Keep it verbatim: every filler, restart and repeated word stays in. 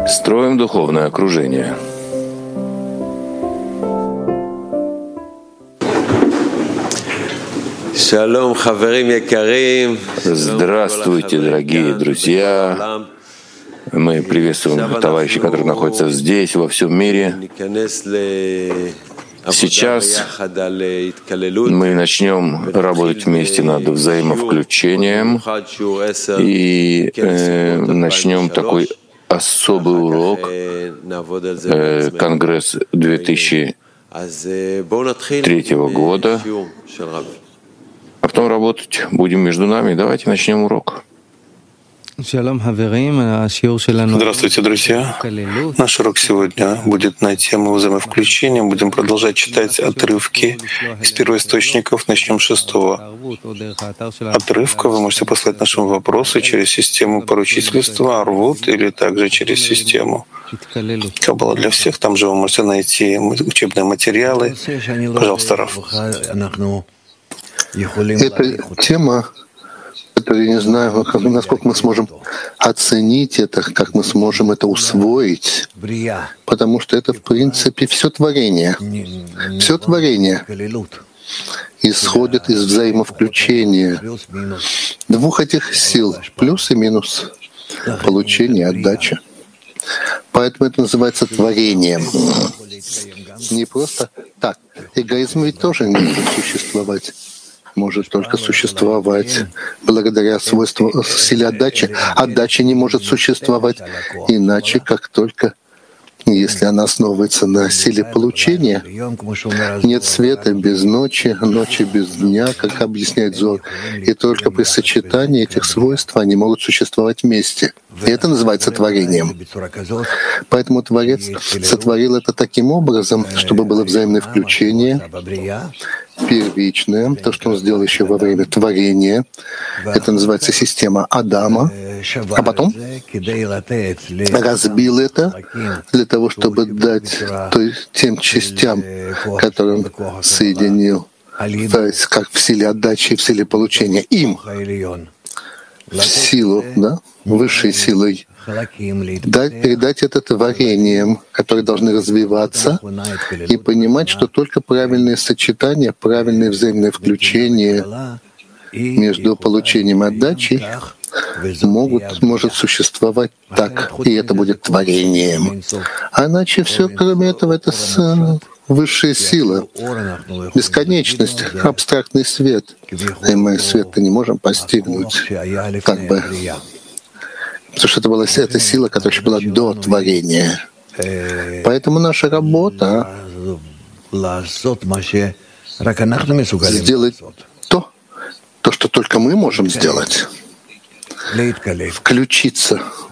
Строим духовное окружение. Здравствуйте, дорогие друзья! Мы приветствуем товарищей, которые находятся здесь, во всем мире. Сейчас мы начнем работать вместе над взаимовключением и э, начнем такой особый урок, э, Конгресс две тысячи третьего года, а потом работать будем между нами. Давайте начнем урок. Здравствуйте, друзья! Наш урок сегодня будет на тему взаимовключения. Будем продолжать читать отрывки из первоисточников. Начнем с шестого отрывка. Вы можете послать наши вопросы через систему поручительства, Арвут, или также через систему Каббала для всех. Там же вы можете найти учебные материалы. Пожалуйста, Раф. Эта тема, я не знаю, как, насколько мы сможем оценить это, как мы сможем это усвоить, потому что это, в принципе, все творение. Все творение исходит из взаимовключения двух этих сил, плюс и минус, получение, отдача. Поэтому это называется творением. Не просто так. Эгоизм ведь тоже не может существовать. Может только существовать благодаря свойству силе отдачи. Отдача не может существовать иначе, как только если она основывается на силе получения. Нет света без ночи, ночи без дня, как объясняет Зор. И только при сочетании этих свойств они могут существовать вместе. И это называется творением. Поэтому Творец сотворил это таким образом, чтобы было взаимное включение, первичное, то, что он сделал еще во время творения. Это называется система Адама. А потом разбил это для того, чтобы дать то есть, тем частям, которые он соединил, то есть как в силе отдачи и в силе получения, им в силу, да, высшей силой, дать, передать это творениям, которые должны развиваться, и понимать, что только правильное сочетание, правильное взаимное включение между получением и отдачей могут, может существовать так, и это будет творением. А иначе все, кроме этого, это с, высшая сила, бесконечность, абстрактный свет. И мы свет-то не можем постигнуть, как бы, потому что это была эта сила, которая еще была до творения. Поэтому наша работа сделать то, то, что только мы можем сделать. Включиться